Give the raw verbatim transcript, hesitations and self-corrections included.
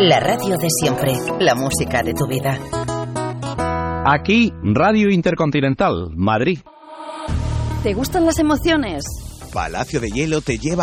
La radio de siempre, la música de tu vida. Aquí, Radio Intercontinental, Madrid. ¿Te gustan las emociones? Palacio de Hielo te lleva